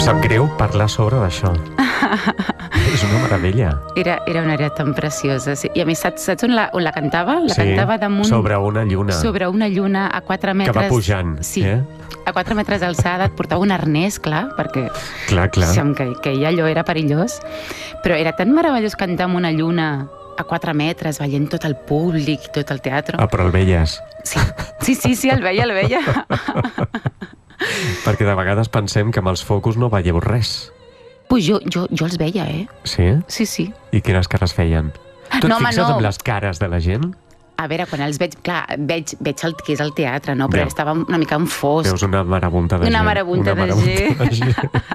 sap greu parlar sobre d'això. És una meravella. Era una àrea tan preciosa. Sí. I a més, saps on la cantava? La Sí, cantava damunt... sobre una lluna. Sobre una lluna a 4 metres... Que va pujant, sí, a 4 metres d'alçada. Et portava un arnès, clar, perquè... Clar. Que allò era perillós. Però era tan meravellós cantar amb una lluna a 4 metres, veient tot el públic, tot el teatre. Ah, però el veies. Sí, el veia. Perquè de vegades pensem que amb els focus no veieu res. Pues jo els veia, Sí? Sí. I quines cares feien? Tu et No, home, fixes no. amb les cares de la gent? A veure, quan els veig, clar, veig el que és el teatre, no? Però Ja. estava una mica en fosc. Veus una marabunta de gent. Una marabunta de gent.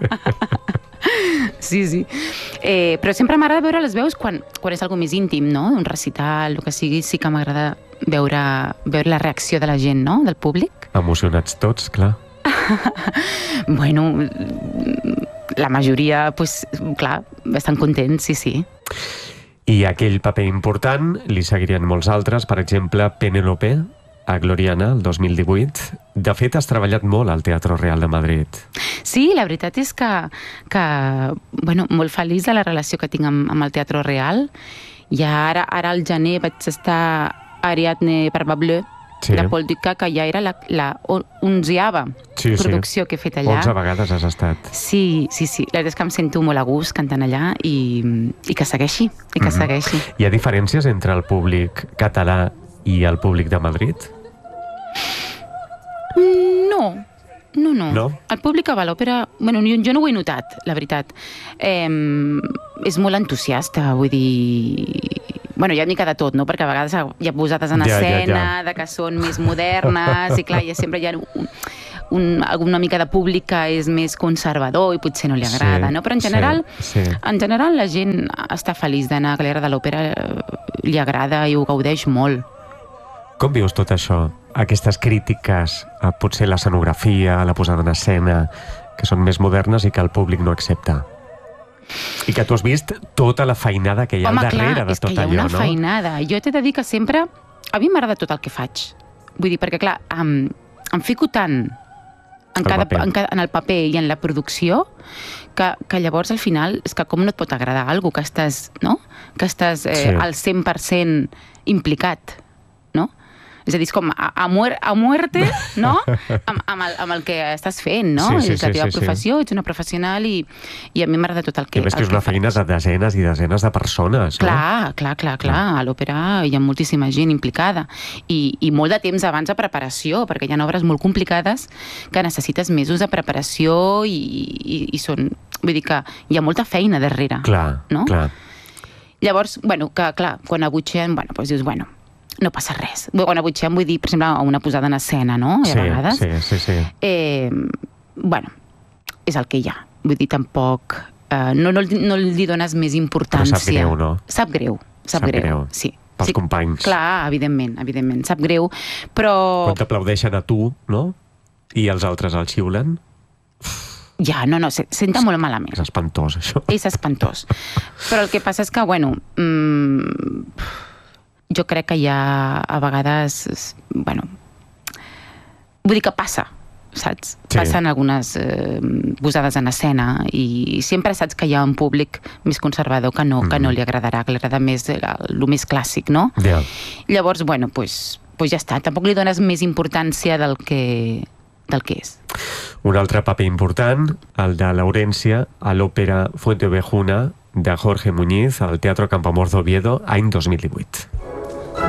Sí. Però sempre m'agrada veure les veus quan és algo més íntim, no? Un recital, el que sigui, sí que m'agrada veure la reacció de la gent, no? Del públic. Emocionats tots, clar. Bueno, la majoria, pues, clar, estan contents, sí. I aquell paper important li seguirien molts altres, per exemple, Penélope, a Gloriana, el 2018. De fet, has treballat molt al Teatre Real de Madrid. Sí, la veritat és que bueno, molt feliç de la relació que tinc amb el Teatre Real. I ara al gener vaig estar a Ariadne Barba Bleu, de Paul Dukas, que ja era la 11ª producció que he fet allà. 11 vegades has estat. Sí. La veritat és que em sento molt a gust cantant allà i que segueixi, segueixi. Hi ha diferències entre el públic català i el públic de Madrid? No. El públic a l'òpera, bueno, jo no ho he notat, la veritat. És molt entusiasta, vull dir... Bueno, hi ha mica de tot, no? Perquè a vegades hi ha posades en escena, de que són més modernes, i clar, sempre hi ha una mica de públic que és més conservador i potser no li agrada, no? Però en general la gent està feliç d'anar a Galera de l'Òpera, li agrada i ho gaudeix molt. Com vius tot això? Aquestes crítiques a potser l'escenografia, a la posada en escena, que són més modernes i que el públic no accepta? I que tu has vist tota la feinada que hi ha al darrere de tot allò, no? Home, clar, és que hi ha una feinada. Jo t'he de dir que sempre... A mi m'agrada tot el que faig. Vull dir, perquè clar, em fico tant en el paper i en la producció que llavors al final és que com no et pot agradar alguna cosa que estàs al 100% implicat, no? És a dir, és com a muerte, no? amb el que estàs fent, no? És la teva professió, ets una professional i a mi m'agrada tot el que faig. I més que és una feina de desenes i desenes de persones, no? Clar. A l'òpera hi ha moltíssima gent implicada i molt de temps abans de preparació, perquè hi ha obres molt complicades que necessites mesos de preparació i són... Vull dir que hi ha molta feina darrere. Clar. Llavors, bueno, que clar, quan abutxen, bueno, doncs dius, bueno, no passa res. Quan abutxem vull dir, per exemple, una posada en escena, no? A vegades. Sí. Bueno, és el que hi ha. Vull dir, tampoc... No li dones més importància. Però sap greu, no? Sap greu, sí. Pels companys. Clar, evidentment. Sap greu, però... Quan t'aplaudeixen a tu, no? I els altres el xiulen? Ja, no, senta molt malament. És espantós, això. És espantós. Però el que passa és que, bueno... jo crec que hi ha a vegades, bueno, vull dir que passa, saps? Sí. Passen algunes posades en escena i sempre saps que hi ha un públic més conservador que no li agradarà, que li agrada més el més clàssic, no? Ja. Llavors, bueno, pues ja està. Tampoc li dones més importància del que és. Un altre paper important, el de Laurència a l'òpera Fuentevejuna de Jorge Muñiz al Teatro Campoamor d'Oviedo, any 2018.